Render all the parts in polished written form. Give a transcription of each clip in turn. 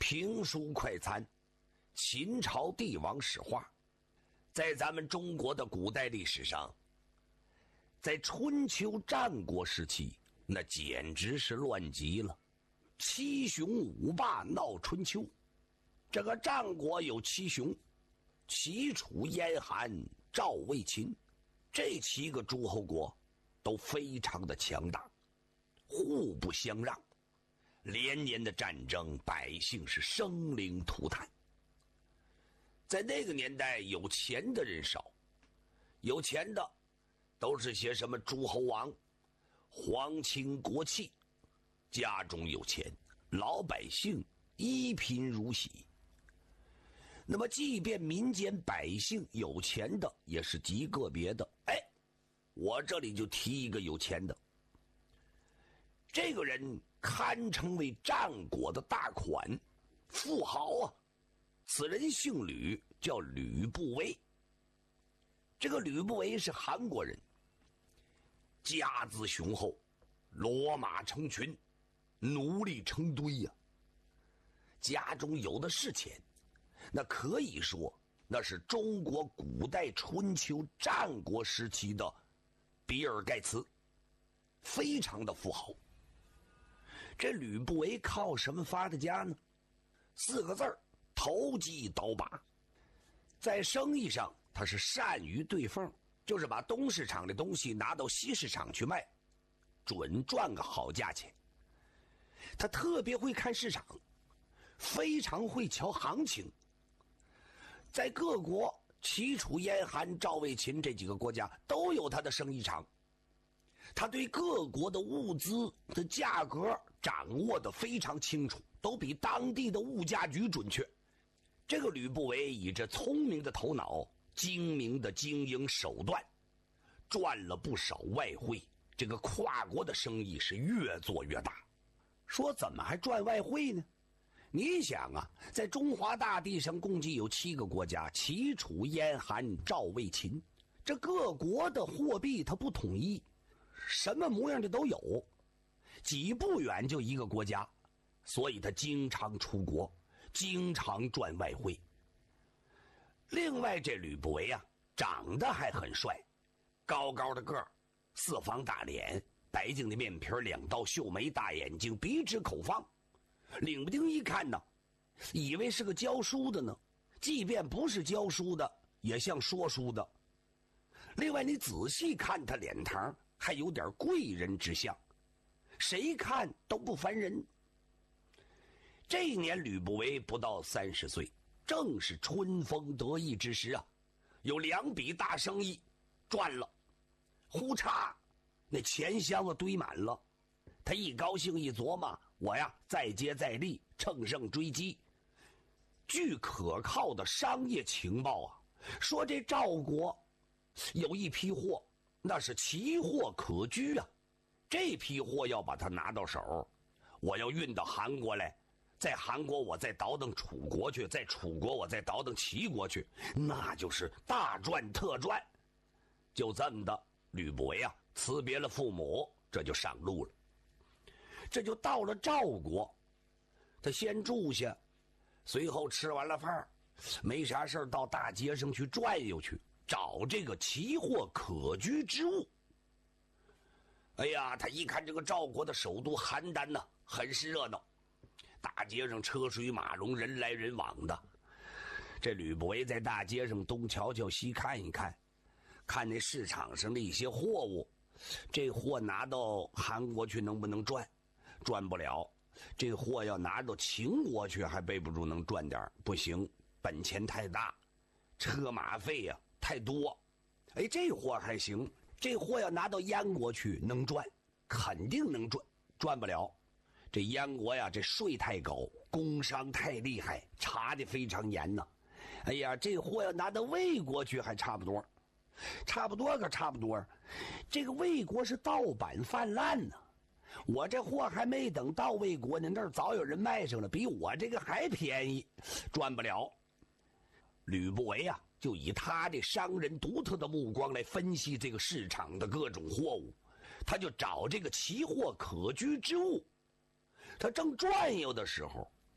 评书快餐，秦朝帝王史话。在咱们中国的古代历史上，在春秋战国时期，那简直是乱极了。七雄五霸闹春秋，这个战国有七雄：齐、楚、燕、韩、赵、魏、秦。这7个诸侯国都非常的强大，互不相让，连年的战争，百姓是生灵涂炭。在那个年代，有钱的人少，有钱的都是些什么诸侯王、皇亲国戚，家中有钱，老百姓一贫如洗。那么即便民间百姓有钱的也是极个别的。我这里就提一个有钱的，这个人堪称为战国的大款富豪啊。此人姓吕，叫吕不韦。这个吕不韦是韩国人，家资雄厚，骡马成群，奴隶成堆呀。家中有的是钱，那可以说那是中国古代春秋战国时期的比尔盖茨，非常的富豪。这吕不韦靠什么发的家呢？4个字儿：投机倒把。在生意上他是善于对缝，就是把东市场的东西拿到西市场去卖，准赚个好价钱。他特别会看市场，非常会瞧行情。在各国齐、楚、燕、韩、赵、魏、秦这几个国家都有他的生意场，他对各国的物资的价格掌握得非常清楚，都比当地的物价局准确。这个吕不韦以这聪明的头脑、精明的经营手段，赚了不少外汇，这个跨国的生意是越做越大。说怎么还赚外汇呢？你想啊，在中华大地上共计有7个国家：齐、楚、燕、韩、赵、魏、秦。这各国的货币它不统一，什么模样的都有，几步远就一个国家，所以他经常出国，经常赚外汇。另外这吕不韦啊，长得还很帅，高高的个儿，4方大脸，白净的面皮，2道秀眉，大眼睛，鼻直口方。领不丁一看呢，以为是个教书的呢，即便不是教书的也像说书的。另外你仔细看他脸庞，还有点贵人之相，谁看都不烦人。这一年吕不韦不到30岁，正是春风得意之时啊，有2笔大生意赚了，呼嚓，那钱箱子堆满了。他一高兴一琢磨，我呀再接再厉，乘胜追击。据可靠的商业情报啊，说这赵国有一批货，那是奇货可居啊。这批货要把它拿到手，我要运到韩国来，在韩国我再倒腾楚国去，在楚国我再倒腾齐国去，那就是大赚特赚。就这么的，吕不韦啊辞别了父母，这就上路了。这就到了赵国，他先住下，随后吃完了饭，没啥事到大街上去转悠去，找这个奇货可居之物。哎呀，他一看这个赵国的首都邯郸呢，很是热闹，大街上车水马龙，人来人往的。这吕不韦在大街上东瞧瞧西看一看，看那市场上的一些货物，这货拿到韩国去能不能赚？赚不了。这货要拿到秦国去，还背不住能赚点，不行，本钱太大，车马费呀太多。这货还行，这货要拿到燕国去能赚，肯定能赚，赚不了。这燕国呀，这税太高，工商太厉害，查得非常严呢。这货要拿到魏国去还差不多，差不多可差不多。这个魏国是盗版泛滥呢，我这货还没等到魏国呢，那儿早有人卖上了，比我这个还便宜，赚不了。吕不韦啊，就以他这商人独特的目光来分析这个市场的各种货物，他就找这个奇货可居之物。他正转悠的时候，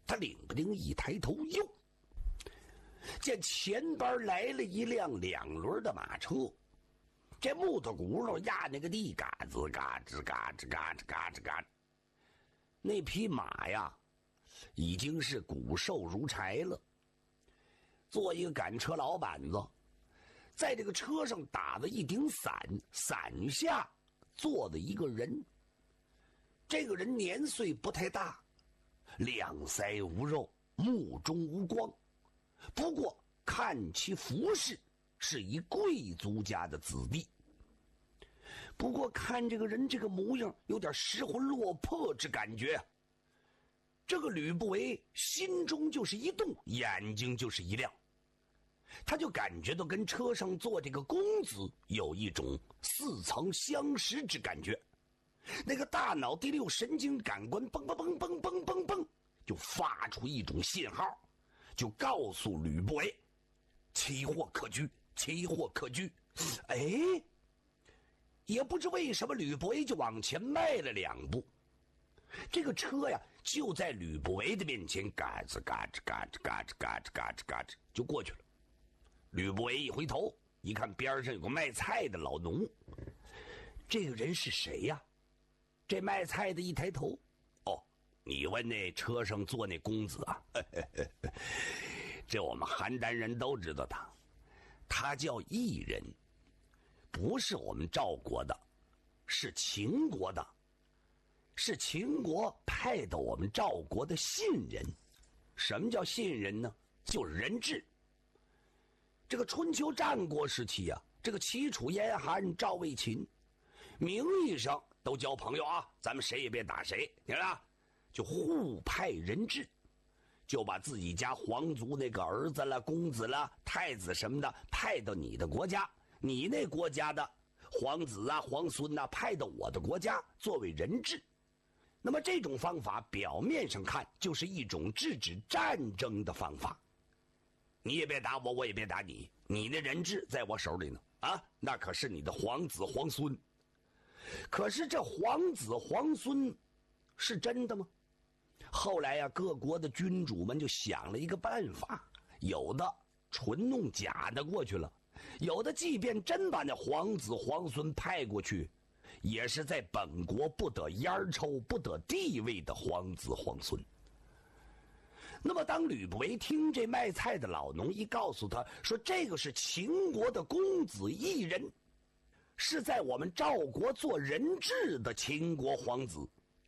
他领不丁一抬头，哟，见前边来了一辆2轮的马车，这木头轱辘压那个地，嘎吱嘎吱嘎吱嘎吱嘎吱嘎吱。那匹马呀，已经是骨瘦如柴了。做一个赶车老板子，在这个车上打了一顶伞，伞下坐的一个人。这个人年岁不太大，两腮无肉，目中无光，不过看其服饰是一贵族家的子弟。不过看这个人这个模样，有点失魂落魄之感觉。这个吕不韦心中就是一动，眼睛就是一亮，他就感觉到跟车上坐这个公子有一种似曾相识之感觉。那个大脑第6神经感官嘣嘣嘣嘣嘣嘣嘣，就发出一种信号，就告诉吕不韦，奇货可居，奇货可居。哎，也不知为什么吕不韦就往前迈了2步，这个车呀就在吕不韦的面前嘎吱嘎吱嘎吱嘎吱嘎吱嘎吱嘎吱就过去了。吕不韦一回头一看，边上有个卖菜的老农。这个人是谁呀？这卖菜的一抬头，哦，你问那车上坐那公子啊？这我们邯郸人都知道他，他叫异人，不是我们赵国的，是秦国的，是秦国派到我们赵国的信人。什么叫信人呢？就是人质。这个春秋战国时期啊，这个齐楚燕韩赵魏秦，名义上都交朋友啊，咱们谁也别打谁，你看啊，就互派人质，就把自己家皇族那个儿子了、公子了、太子什么的派到你的国家，你那国家的皇子啊、皇孙啊派到我的国家作为人质。那么这种方法表面上看就是一种制止战争的方法，你也别打我，我也别打你，你的人质在我手里呢，啊，那可是你的皇子皇孙。可是这皇子皇孙是真的吗？后来呀，各国的君主们就想了一个办法，有的纯弄假的过去了，有的即便真把那皇子皇孙派过去，也是在本国不得烟抽、不得地位的皇子皇孙。那么当吕不韦听这卖菜的老农一告诉他说，这个是秦国的公子异人，是在我们赵国做人质的秦国皇子，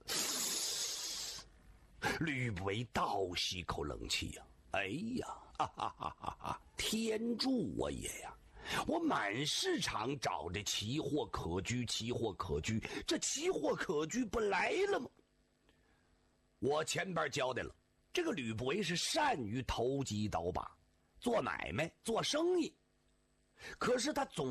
吕不韦倒吸一口冷气呀！哎呀，天助我也呀！我满市场找这奇货可居，奇货可居，这奇货可居不来了吗？我前边交代了，这个吕不韦是善于投机倒把，做买卖做生意，可是他总